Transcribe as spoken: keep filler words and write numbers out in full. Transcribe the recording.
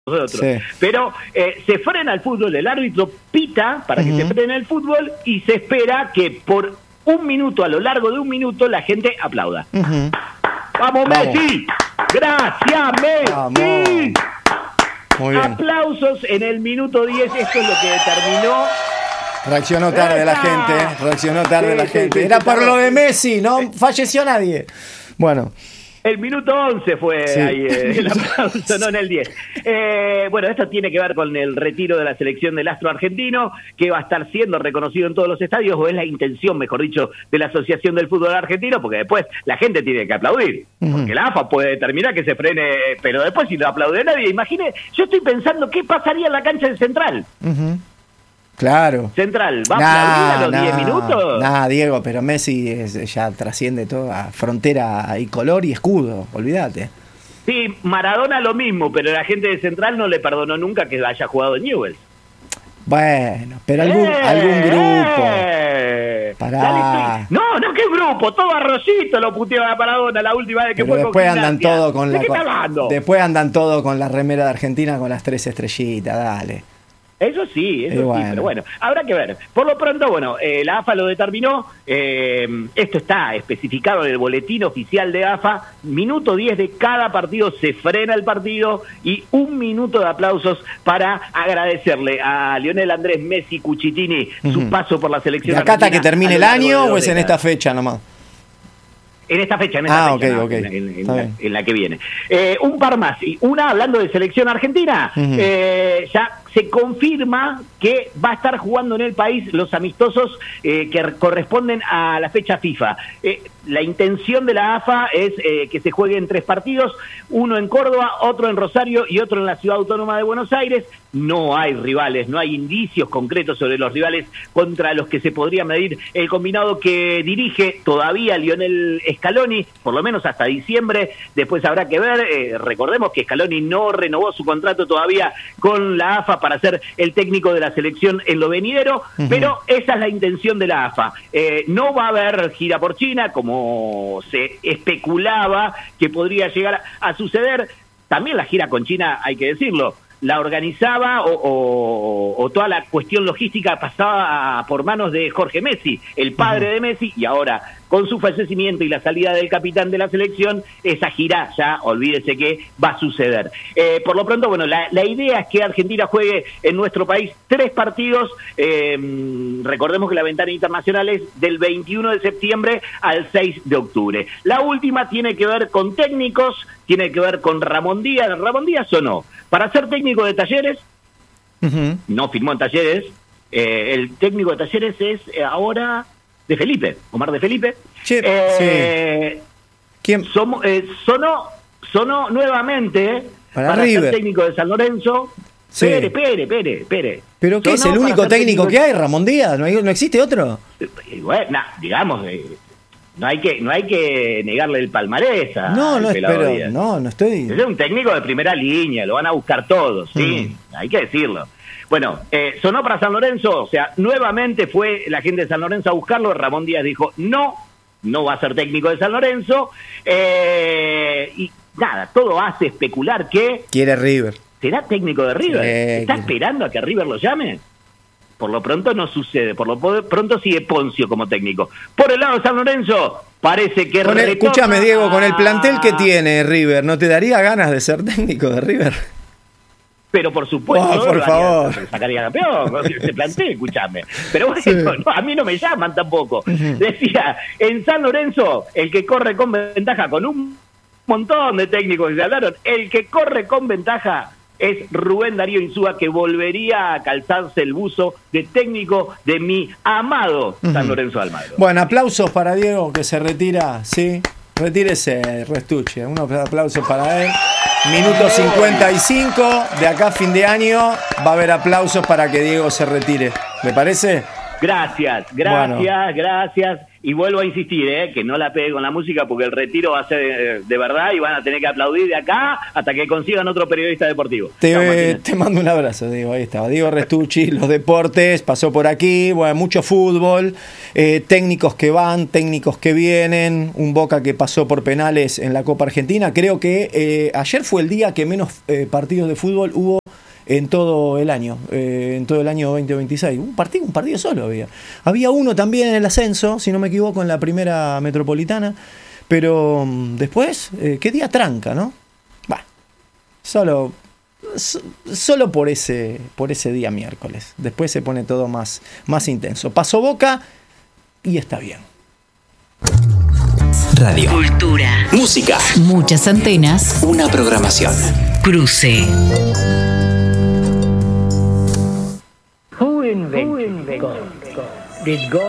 nosotros. Sí. Pero eh, se frena el fútbol, el árbitro pita para uh-huh. que se frene el fútbol y se espera que por un minuto, a lo largo de un minuto, la gente aplauda. Uh-huh. ¡Vamos, Messi! Vamos. ¡Gracias, Messi! Vamos. Muy bien. Aplausos en el minuto diez, esto es lo que determinó. Reaccionó tarde la gente, reaccionó tarde sí, la sí, gente. sí, Era sí, por sí, lo de sí. Messi, no falleció nadie. Bueno. El minuto once fue sí. ahí eh, el aplauso, no en el diez. Eh, bueno, esto tiene que ver con el retiro de la selección del astro argentino, que va a estar siendo reconocido en todos los estadios, o es la intención, mejor dicho, de la Asociación del Fútbol Argentino, porque después la gente tiene que aplaudir. Uh-huh. Porque la A F A puede determinar que se frene, pero después si no aplaude nadie, imagine, yo estoy pensando qué pasaría en la cancha del Central. Uh-huh. Claro. Central, ¿va nah, a aplaudir a los nah, diez minutos? Nah, Diego, pero Messi es, ya trasciende toda frontera y color y escudo, olvídate. Sí, Maradona lo mismo, pero la gente de Central no le perdonó nunca que haya jugado en Newell's. Bueno, pero algún, eh, algún grupo. Eh, Pará. Estoy... No, no, ¿qué grupo? Todo Arrocito lo puteó a Maradona la última vez que pero fue después con andan todo con ¿De la qué con, está hablando? Después andan todo con la remera de Argentina con las tres estrellitas, dale. Eso sí, eso y sí, bueno. pero bueno, habrá que ver. Por lo pronto, bueno, eh, la A F A lo determinó, eh, esto está especificado en el boletín oficial de A F A, minuto diez de cada partido se frena el partido y un minuto de aplausos para agradecerle a Lionel Andrés Messi Cuchitini uh-huh. su paso por la selección argentina. ¿Y acá hasta que termine el año o es en esta décadas. fecha nomás? En esta fecha, en esta ah, fecha, okay, no, okay. En, en, en, la, en la que viene. Eh, un par más. Una hablando de selección argentina, uh-huh. eh, ya se confirma que va a estar jugando en el país los amistosos eh, que corresponden a la fecha FIFA. Eh, la intención de la A F A es eh, que se jueguen tres partidos, uno en Córdoba, otro en Rosario y otro en la Ciudad Autónoma de Buenos Aires. No hay rivales, no hay indicios concretos sobre los rivales contra los que se podría medir el combinado que dirige todavía Lionel Scaloni, por lo menos hasta diciembre. Después habrá que ver, eh, recordemos que Scaloni no renovó su contrato todavía con la A F A para ser el técnico de la selección en lo venidero, uh-huh. pero esa es la intención de la A F A. Eh, no va a haber gira por China, como se especulaba que podría llegar a suceder. También la gira con China, hay que decirlo, la organizaba o, o, o toda la cuestión logística pasaba por manos de Jorge Messi, el padre uh-huh. de Messi, y ahora con su fallecimiento y la salida del capitán de la selección, esa gira ya, olvídese que va a suceder. Eh, por lo pronto, bueno, la, la idea es que Argentina juegue en nuestro país tres partidos. Eh, recordemos que la ventana internacional es del veintiuno de septiembre al seis de octubre. La última tiene que ver con técnicos, tiene que ver con Ramón Díaz. Ramón Díaz o no. Para ser técnico de Talleres, uh-huh. no firmó en Talleres, eh, el técnico de Talleres es eh, ahora... de Felipe, Omar de Felipe. Sí, eh, sí. ¿Quién? Somos, eh, sonó, sonó nuevamente para, para River. ser técnico de San Lorenzo. Sí. Pere, Pere, Pere, Pere. ¿Pero qué es el único técnico, técnico que hay, Ramón Díaz? ¿No, hay, no existe otro? Eh, bueno, nah, digamos, eh, no hay que no hay que negarle el palmarés a No, no, pero, Díaz. no, no estoy... Es un técnico de primera línea, lo van a buscar todos, sí, mm. hay que decirlo. Bueno, eh, sonó para San Lorenzo, o sea, nuevamente fue la gente de San Lorenzo a buscarlo. Ramón Díaz dijo, no, no va a ser técnico de San Lorenzo. Eh, y nada, todo hace especular que... Quiere River. ¿Será técnico de River? Sí, ¿Está quiere. esperando a que River lo llame? Por lo pronto no sucede, por lo pronto sigue Poncio como técnico. Por el lado de San Lorenzo, parece que... Con el, escúchame, Diego, con el plantel que tiene River, ¿no te daría ganas de ser técnico de River? Pero por supuesto, oh, por no favor. sacaría campeón, se plantea, escúchame. Pero bueno, sí. no, a mí no me llaman tampoco. Uh-huh. Decía, en San Lorenzo, el que corre con ventaja, con un montón de técnicos que se hablaron, el que corre con ventaja es Rubén Darío Insúa, que volvería a calzarse el buzo de técnico de mi amado uh-huh. San Lorenzo Almagro. Bueno, aplausos para Diego, que se retira, sí. Retírese, Restuche. Unos aplausos para él. Minuto cincuenta y cinco, de acá a fin de año va a haber aplausos para que Diego se retire. ¿Le parece? Gracias, gracias, bueno. gracias. Y vuelvo a insistir, ¿eh? que no la pegue con la música porque el retiro va a ser de, de verdad y van a tener que aplaudir de acá hasta que consigan otro periodista deportivo. Te, Chao, te mando un abrazo, Diego. Ahí estaba. Diego Restucci, los deportes, pasó por aquí, bueno, mucho fútbol, eh, técnicos que van, técnicos que vienen, un Boca que pasó por penales en la Copa Argentina. Creo que eh, ayer fue el día que menos eh, partidos de fútbol hubo en todo el año, eh, en todo el año veinte veintiséis. Un partido, un partido solo había. Había uno también en el ascenso, si no me equivoco, en la primera metropolitana, pero um, después, eh, qué día tranca, ¿no? Bah, solo, so, solo por ese, por ese día miércoles. Después se pone todo más, más intenso. Pasó Boca y está bien. Radio. Cultura. Música. Muchas antenas. Una programación. Cruce. Who invented God? Did God